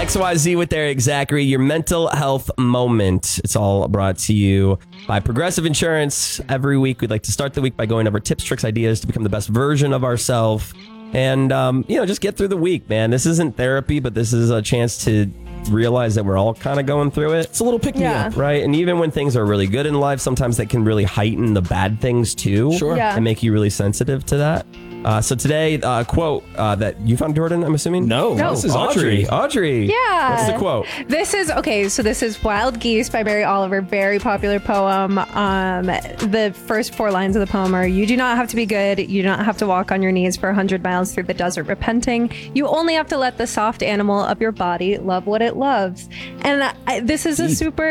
XYZ with Eric Zachary, your mental health moment. It's all brought to you by Progressive Insurance. Every week, we'd like to start the week by going over tips, tricks, ideas to become the best version of ourselves. And, just get through the week, man. This isn't therapy, but this is a chance to realize that we're all kind of going through it. It's a little pick-me-up. Right? And even when things are really good in life, sometimes that can really heighten the bad things too. Sure. Yeah. And make you really sensitive to that. So today, a quote that you found, Jordan, I'm assuming? No. This is Audrey. Audrey. Yeah. What's the quote? This is Wild Geese by Mary Oliver. Very popular poem. The first 4 lines of the poem are, you do not have to be good. You do not have to walk on your knees for 100 miles through the desert repenting. You only have to let the soft animal of your body love what it loves. And this is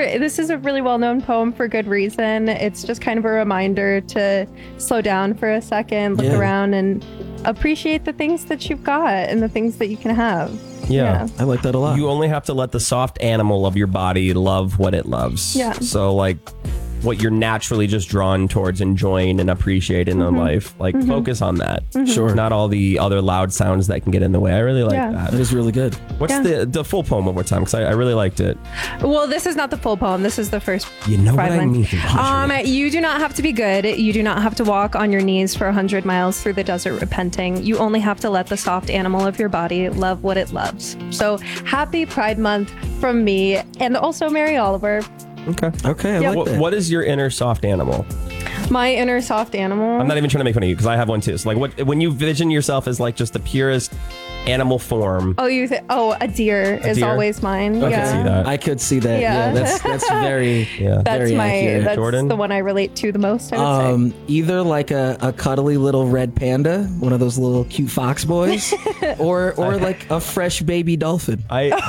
a really well-known poem for good reason. It's just kind of a reminder to slow down for a second, look around and appreciate the things that you've got and the things that you can have. Yeah. I like that a lot. You only have to let the soft animal of your body love what it loves. Yeah. So, like, what you're naturally just drawn towards enjoying and appreciating in life. Like, focus on that. Sure. Not all the other loud sounds that can get in the way. I really like that. That is really good. What's the full poem one more time? Because I really liked it. Well, this is not the full poem. This is the first You know 5 what I lines. mean. You do not have to be good. You do not have to walk on your knees for 100 miles through the desert repenting. You only have to let the soft animal of your body love what it loves. So happy Pride Month from me and also Mary Oliver. Okay. I like that. What is your inner soft animal? My inner soft animal. I'm not even trying to make fun of you because I have one too. So, like, when you vision yourself as like just the purest animal form. A deer is deer? always mine. I Yeah. can see that. I could see that. Yeah. Yeah, that's very, That's very accurate. that's Jordan? the one I relate to the most, I would say. Either like a cuddly little red panda, one of those little cute fox boys, or like a fresh baby dolphin.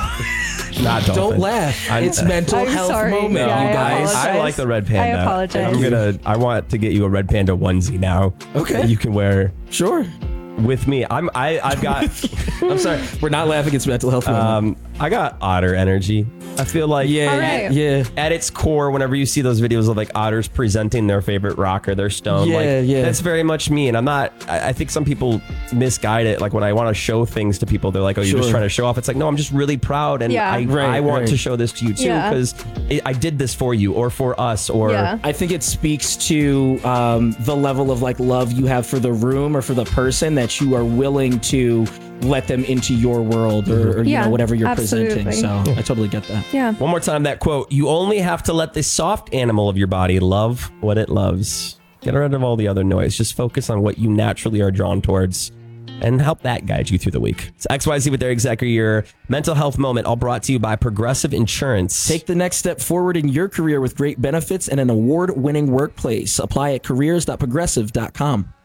Not dolphin. Don't laugh. It's mental I'm health sorry. moment, Yeah, you I guys. apologize. I like the red panda. I apologize. I want to get you a red panda onesie now. Okay. That you can wear Sure. with me. I've got I'm sorry. We're not laughing. It's mental health moment. I got otter energy. I feel like Yeah, All right. yeah. at its core, whenever you see those videos of like otters presenting their favorite rock or their stone, that's very much me. And I think some people misguide it. Like when I want to show things to people, they're like, oh, you're just trying to show off. It's like, no, I'm just really proud. And I want to show this to you too, because I did this for you or for us. Or I think it speaks to the level of like love you have for the room or for the person that you are willing to let them into your world or whatever you're presenting. So I totally get that. Yeah. One more time, that quote, you only have to let the soft animal of your body love what it loves. Get rid of all the other noise. Just focus on what you naturally are drawn towards and help that guide you through the week. It's XYZ with Eric Zachary, your mental health moment, all brought to you by Progressive Insurance. Take the next step forward in your career with great benefits and an award-winning workplace. Apply at careers.progressive.com.